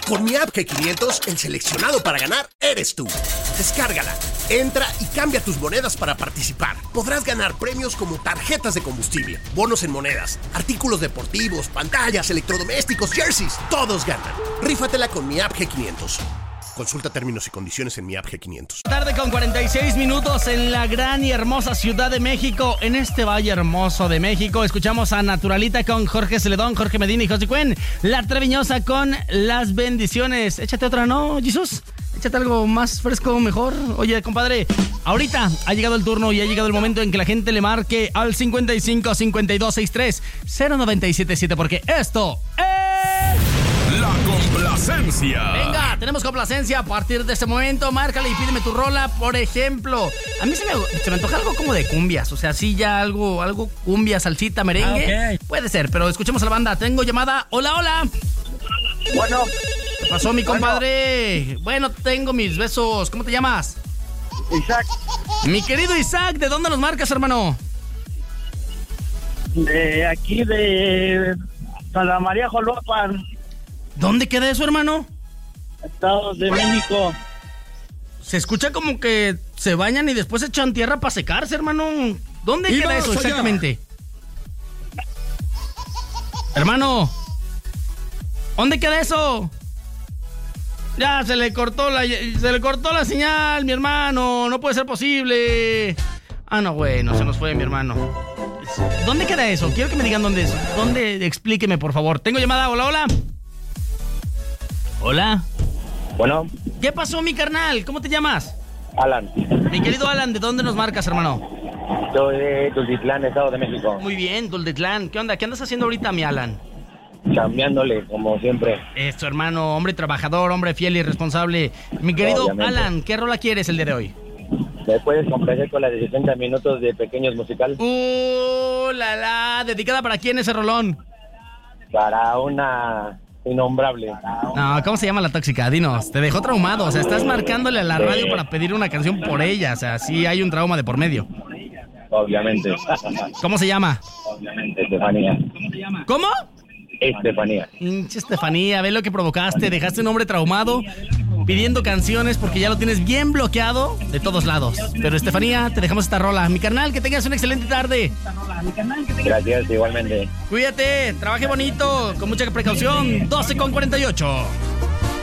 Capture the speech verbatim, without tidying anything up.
Con mi app G quinientos, el seleccionado para ganar eres tú. Descárgala, entra y cambia tus monedas para participar. Podrás ganar premios como tarjetas de combustible, bonos en monedas, artículos deportivos, pantallas, electrodomésticos, jerseys. Todos ganan. Rífatela con mi app G quinientos. Consulta términos y condiciones en mi app G quinientos. Tarde con cuarenta y seis minutos en la gran y hermosa Ciudad de México. En este valle hermoso de México escuchamos a Naturalita con Jorge Celedón, Jorge Medina y José Cuen. La Treviñosa con Las Bendiciones. Échate otra, ¿no, Jesús? Échate algo más fresco, mejor. Oye, compadre, ahorita ha llegado el turno y ha llegado el momento en que la gente le marque al cincuenta y cinco, cincuenta y dos, sesenta y tres, cero noventa y siete siete, porque esto es... La complacencia. Venga, tenemos complacencia. A partir de este momento, márcale y pídeme tu rola. Por ejemplo, a mí se me, se me antoja algo como de cumbias. O sea, sí, ya algo, algo cumbia, salsita, merengue. Ah, okay. Puede ser, pero escuchemos a la banda. Tengo llamada. Hola, hola. Bueno. ¿Qué pasó, mi compadre? Bueno, tengo mis besos. ¿Cómo te llamas? Isaac. Mi querido Isaac, ¿de dónde nos marcas, hermano? De aquí, de Santa María Jolopan. ¿Dónde queda eso, hermano? Estados de México. Se escucha como que se bañan y después echan tierra para secarse, hermano. ¿Dónde y queda eso allá? Exactamente? Hermano, ¿dónde queda eso? Ya se le cortó la se le cortó la señal, mi hermano. No puede ser posible. Ah, no, bueno, se nos fue mi hermano. ¿Dónde queda eso? Quiero que me digan dónde es. ¿Dónde? Explíqueme, por favor. Tengo llamada. Hola, hola. Hola. Bueno. ¿Qué pasó, mi carnal? ¿Cómo te llamas? Alan. Mi querido Alan, ¿de dónde nos marcas, hermano? Soy de Tultitlán, Estado de México. Muy bien, Tultitlán. ¿Qué onda? ¿Qué andas haciendo ahorita, mi Alan? Cambiándole, como siempre. Esto, hermano, hombre trabajador, hombre fiel y responsable. Mi querido Obviamente. Alan, ¿qué rola quieres el día de hoy? ¿Me puedes complacer con la de sesenta minutos de Pequeños Musical? ¡Uh, la, la! ¿Dedicada para quién ese rolón? Para una... innombrable. No, ¿cómo se llama la tóxica? Dinos, te dejó traumado. O sea, estás marcándole a la radio para pedir una canción por ella. O sea, sí hay un trauma de por medio. Obviamente. ¿Cómo se llama? Estefanía. ¿Cómo? Estefanía. Hinche Estefanía, ve lo que provocaste. Dejaste un hombre traumado pidiendo canciones porque ya lo tienes bien bloqueado de todos lados. Pero Estefanía, te dejamos esta rola. Mi carnal, que tengas una excelente tarde. Gracias, igualmente. Cuídate, trabaje bonito, con mucha precaución. doce con cuarenta y ocho.